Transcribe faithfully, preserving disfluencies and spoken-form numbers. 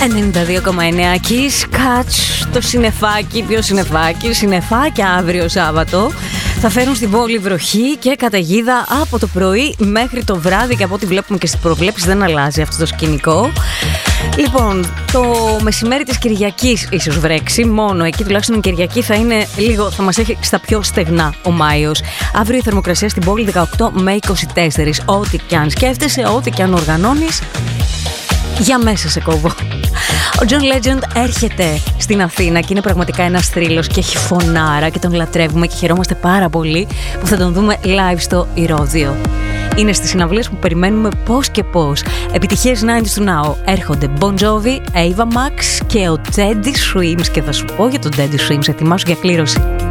ενενήντα δύο κόμμα εννέα Kiss Catch, το συννεφάκι. Ποιο συννεφάκι? Συννεφάκια αύριο Σάββατο θα φέρουν στην πόλη βροχή και καταιγίδα από το πρωί μέχρι το βράδυ, και από ό,τι βλέπουμε και στις προβλέψεις δεν αλλάζει αυτό το σκηνικό. Λοιπόν, το μεσημέρι της Κυριακής ίσως βρέξει, μόνο εκεί τουλάχιστον η Κυριακή θα είναι λίγο, θα μας έχει στα πιο στεγνά ο Μάιος. Αύριο η θερμοκρασία στην πόλη δεκαοκτώ με είκοσι τέσσερα. Ό,τι και αν σκέφτεσαι, ό,τι και αν οργανώνεις, για μέσα σε κόβω. Ο John Legend έρχεται στην Αθήνα και είναι πραγματικά ένας θρύλος και έχει φωνάρα και τον λατρεύουμε και χαιρόμαστε πάρα πολύ που θα τον δούμε live στο Ηρώδειο. Είναι στις συναυλίες που περιμένουμε πώς και πώς. Επιτυχίες ενενήντα του Now έρχονται Bon Jovi, Ava Max και ο Teddy Swims, και θα σου πω για τον Teddy Swims, ετοιμάσου για κλήρωση.